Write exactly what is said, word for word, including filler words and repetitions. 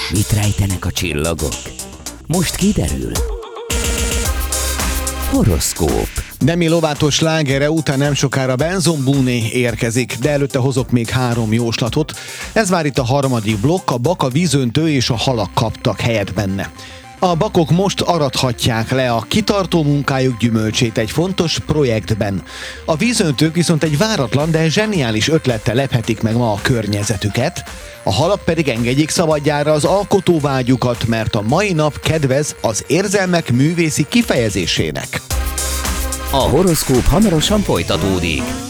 Mit rejtenek a csillagok? Most kiderül. Horoszkóp. Demi Lovato slágere után nem sokára Benson Boone érkezik, de előtte hozok még három jóslatot. Ez már itt a harmadik blokk, a bak, a vízöntő és a halak kaptak helyet benne. A bakok most arathatják le a kitartó munkájuk gyümölcsét egy fontos projektben. A vízöntők viszont egy váratlan, de zseniális ötlettel lephetik meg ma a környezetüket. A halak pedig engedjék szabadjára az alkotóvágyukat, mert a mai nap kedvez az érzelmek művészi kifejezésének. A horoszkóp hamarosan folytatódik.